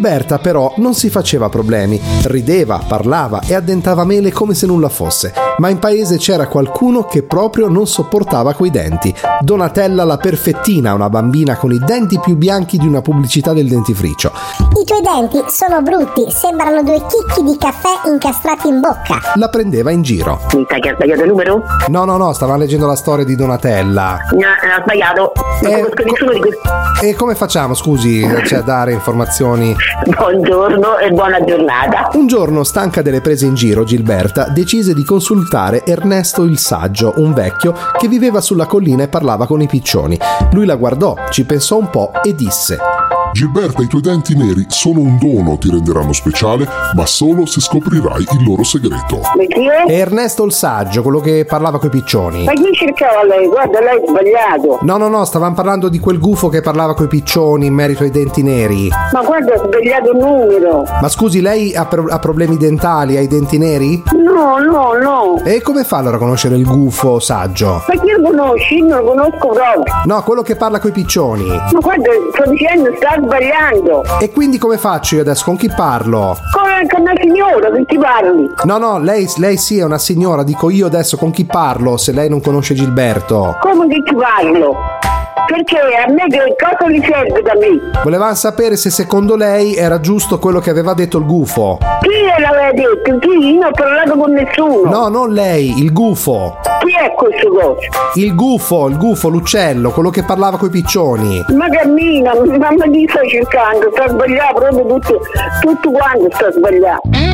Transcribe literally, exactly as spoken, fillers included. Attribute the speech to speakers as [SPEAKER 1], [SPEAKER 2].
[SPEAKER 1] Gilberta però non si faceva problemi, rideva, parlava e addentava mele come se nulla fosse, ma in paese c'era qualcuno che proprio non sopportava quei denti. Donatella la perfettina, una bambina con i denti più bianchi di una pubblicità del dentifricio.
[SPEAKER 2] I tuoi denti sono brutti, sembrano due chicchi di caffè incastrati in bocca.
[SPEAKER 1] La prendeva in giro.
[SPEAKER 3] Mi sa che ha sbagliato il numero?
[SPEAKER 1] No, no, no, stava leggendo la storia di Donatella.
[SPEAKER 3] No, ha sbagliato. Non
[SPEAKER 1] Eh,
[SPEAKER 3] conosco nessuno di questi.
[SPEAKER 1] E come facciamo, scusi, cioè, a dare informazioni?
[SPEAKER 3] Buongiorno e buona giornata.
[SPEAKER 1] Un giorno, stanca delle prese in giro, Gilberta decise di consultare Ernesto il Saggio, un vecchio che viveva sulla collina e parlava con i piccioni. Lui la guardò, ci pensò un po' e disse:
[SPEAKER 4] Gilberta, i tuoi denti neri sono un dono, ti renderanno speciale, ma solo se scoprirai il loro segreto.
[SPEAKER 3] Ma chi è?
[SPEAKER 1] È Ernesto il Saggio, quello che parlava coi piccioni.
[SPEAKER 3] Ma chi cercava lei? Guarda, lei ha sbagliato.
[SPEAKER 1] No, no, no, stavamo parlando di quel gufo che parlava coi piccioni in merito ai denti neri.
[SPEAKER 3] Ma guarda, ha sbagliato il numero.
[SPEAKER 1] Ma scusi, lei ha, pro- ha problemi dentali, ha i denti neri?
[SPEAKER 3] No, no, no.
[SPEAKER 1] E come fa allora a conoscere il gufo Saggio?
[SPEAKER 3] Ma chi lo conosci? Io non lo conosco proprio.
[SPEAKER 1] No, quello che parla coi piccioni.
[SPEAKER 3] Ma guarda, sto dicendo, sta sbagliando.
[SPEAKER 1] E quindi come faccio io adesso? Con chi parlo?
[SPEAKER 3] Come con una signora che ti parli?
[SPEAKER 1] No, no, lei, lei sì è una signora, dico io adesso con chi parlo se lei non conosce Gilberto?
[SPEAKER 3] Come che ti parlo? Perché a me che cosa gli serve da me?
[SPEAKER 1] Volevamo sapere se secondo lei era giusto quello che aveva detto il gufo.
[SPEAKER 3] Chi l'aveva detto? Chi? Io non ho parlato con nessuno.
[SPEAKER 1] No, non lei, il gufo.
[SPEAKER 3] Chi è questo coso?
[SPEAKER 1] Il gufo, il gufo, l'uccello, quello che parlava coi piccioni.
[SPEAKER 3] Ma cammina, ma mi stai cercando, sta sbagliando proprio tutto, tutto quanto sta sbagliando.